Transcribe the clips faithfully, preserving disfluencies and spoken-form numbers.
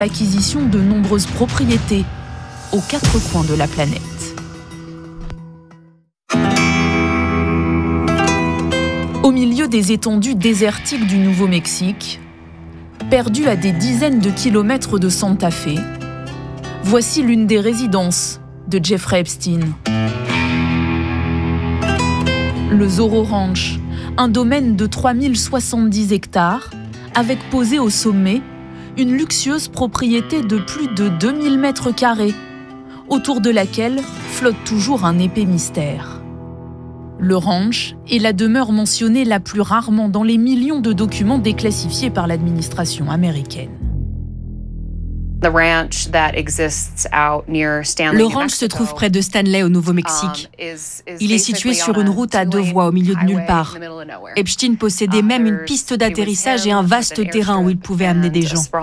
l'acquisition de nombreuses propriétés aux quatre coins de la planète. Au milieu des étendues désertiques du Nouveau-Mexique, perdu à des dizaines de kilomètres de Santa Fe, voici l'une des résidences de Jeffrey Epstein. Le Zorro Ranch, un domaine de trois mille soixante-dix hectares, avec posé au sommet une luxueuse propriété de plus de deux mille mètres carrés, autour de laquelle flotte toujours un épais mystère. Le ranch est la demeure mentionnée la plus rarement dans les millions de documents déclassifiés par l'administration américaine. Le ranch se trouve près de Stanley, au Nouveau-Mexique. Il est situé sur une route à deux voies au milieu de nulle part. Epstein possédait même une piste d'atterrissage et un vaste terrain où il pouvait amener des gens.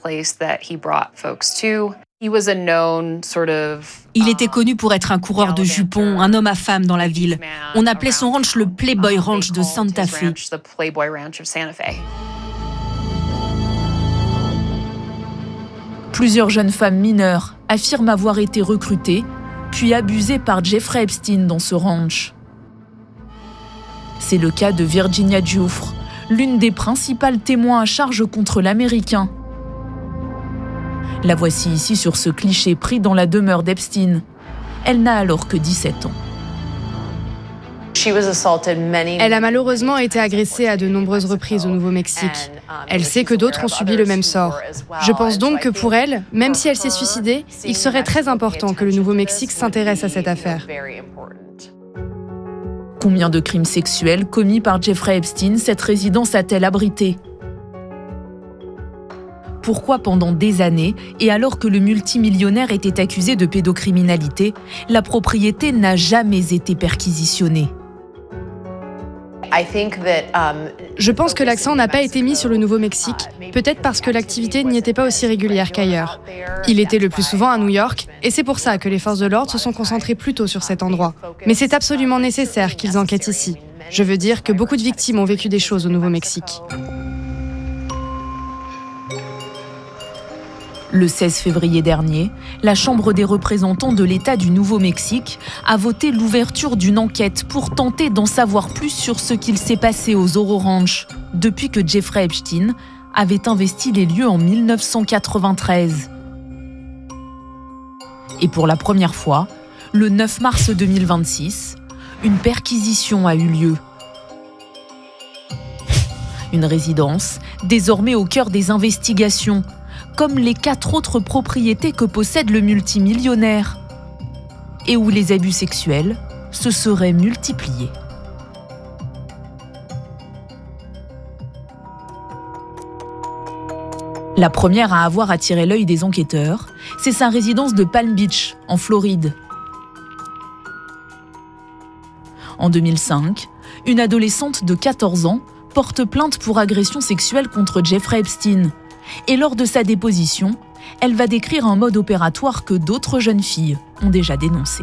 Il était connu pour être un coureur de jupons, un homme à femme dans la ville. On appelait son ranch le Playboy Ranch de Santa Fe. Plusieurs jeunes femmes mineures affirment avoir été recrutées, puis abusées par Jeffrey Epstein dans ce ranch. C'est le cas de Virginia Giuffre, l'une des principales témoins à charge contre l'Américain. La voici ici sur ce cliché pris dans la demeure d'Epstein. Elle n'a alors que dix-sept ans. Elle a malheureusement été agressée à de nombreuses reprises au Nouveau-Mexique. Elle sait que d'autres ont subi le même sort. Je pense donc que pour elle, même si elle s'est suicidée, il serait très important que le Nouveau-Mexique s'intéresse à cette affaire. Combien de crimes sexuels commis par Jeffrey Epstein cette résidence a-t-elle abrité ? Pourquoi pendant des années, et alors que le multimillionnaire était accusé de pédocriminalité, la propriété n'a jamais été perquisitionnée ? Je pense que l'accent n'a pas été mis sur le Nouveau-Mexique, peut-être parce que l'activité n'y était pas aussi régulière qu'ailleurs. Il était le plus souvent à New York, et c'est pour ça que les forces de l'ordre se sont concentrées plutôt sur cet endroit. Mais c'est absolument nécessaire qu'ils enquêtent ici. Je veux dire que beaucoup de victimes ont vécu des choses au Nouveau-Mexique. Le seize février dernier, la Chambre des représentants de l'État du Nouveau-Mexique a voté l'ouverture d'une enquête pour tenter d'en savoir plus sur ce qu'il s'est passé au Zorro Ranch depuis que Jeffrey Epstein avait investi les lieux en mille neuf cent quatre-vingt-treize. Et pour la première fois, le neuf mars deux mille vingt-six, une perquisition a eu lieu. Une résidence, désormais au cœur des investigations, comme les quatre autres propriétés que possède le multimillionnaire, et où les abus sexuels se seraient multipliés. La première à avoir attiré l'œil des enquêteurs, c'est sa résidence de Palm Beach, en Floride. En deux mille cinq, une adolescente de quatorze ans porte plainte pour agression sexuelle contre Jeffrey Epstein. Et lors de sa déposition, elle va décrire un mode opératoire que d'autres jeunes filles ont déjà dénoncé.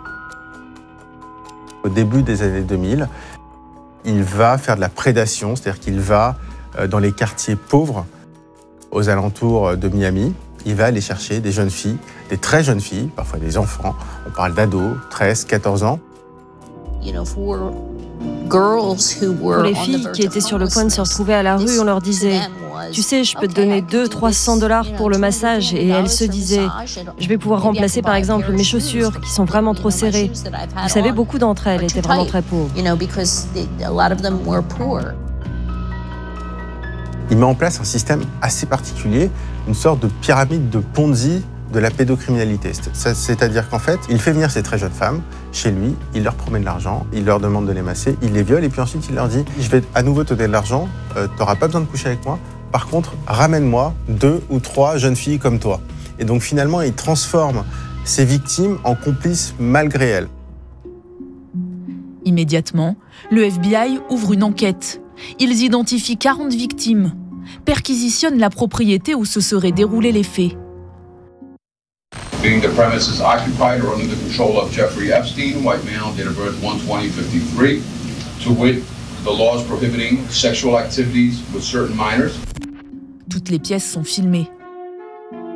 Au début des années deux mille, il va faire de la prédation, c'est-à-dire qu'il va dans les quartiers pauvres, aux alentours de Miami. Il va aller chercher des jeunes filles, des très jeunes filles, parfois des enfants. On parle d'ados, treize, quatorze ans. Pour les filles qui étaient sur le point de se retrouver à la rue, on leur disait « Tu sais, je peux te donner deux cents, trois cents dollars pour le massage » et elles se disaient « Je vais pouvoir remplacer par exemple mes chaussures qui sont vraiment trop serrées ». Vous savez, beaucoup d'entre elles étaient vraiment très pauvres. Il met en place un système assez particulier, une sorte de pyramide de Ponzi de la pédocriminalité. C'est-à-dire qu'en fait, il fait venir ces très jeunes femmes chez lui, il leur promet de l'argent, il leur demande de les masser, il les viole et puis ensuite il leur dit « Je vais à nouveau te donner de l'argent, euh, tu n'auras pas besoin de coucher avec moi, par contre, ramène-moi deux ou trois jeunes filles comme toi. » Et donc finalement, il transforme ses victimes en complices malgré elles. Immédiatement, le F B I ouvre une enquête. Ils identifient quarante victimes, perquisitionnent la propriété où se seraient déroulés les faits. Being the premises occupied or under the control of Jeffrey Epstein, white male, date of birth one twenty fifty-three, to wit, the laws prohibiting sexual activities with certain minors. Toutes les pièces sont filmées.